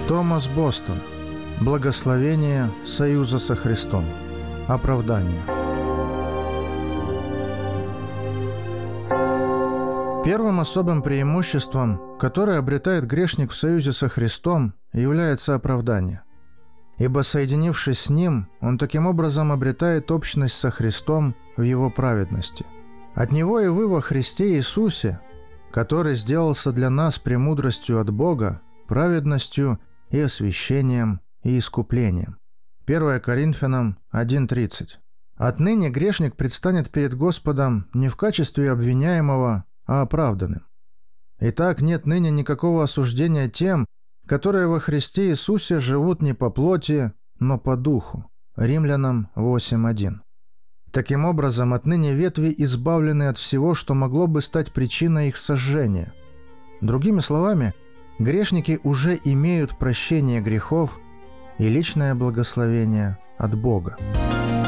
Томас Бостон. Благословение союза со Христом. Оправдание. Первым особым преимуществом, которое обретает грешник в союзе со Христом, является оправдание. Ибо, соединившись с Ним, он таким образом обретает общность со Христом в Его праведности. От Него и вы во Христе Иисусе, который сделался для нас премудростью от Бога, праведностью и освящением и искуплением. 1 Коринфянам 1:30. Отныне грешник предстанет перед Господом не в качестве обвиняемого, а оправданным. Итак, нет ныне никакого осуждения тем, которые во Христе Иисусе живут не по плоти, но по духу. Римлянам 8:1. Таким образом, отныне ветви избавлены от всего, что могло бы стать причиной их сожжения. Другими словами, грешники уже имеют прощение грехов и личное благословение от Бога.